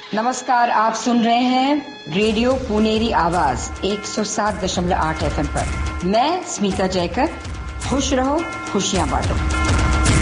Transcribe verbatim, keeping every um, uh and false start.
नमस्कार, आप सुन रहे हैं रेडियो पुनेरी आवाज एक सौ सात दशमलव आठ एफ एम पर। मैं स्मिता जयकर। खुश रहो, खुशियां बांटो।